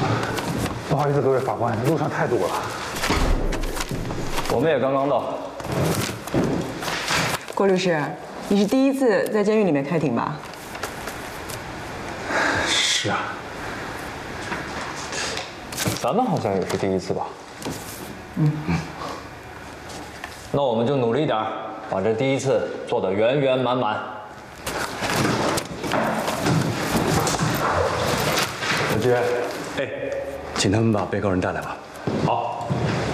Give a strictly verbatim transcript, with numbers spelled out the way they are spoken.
不好意思，各位法官，路上太堵了。 我们也刚刚到。 郭律师，你是第一次在监狱里面开庭吧？ 是啊。 咱们好像也是第一次吧？嗯嗯。那我们就努力点儿，把这第一次做得圆圆满满。 小杰，哎，请他们把被告人带来吧。 好。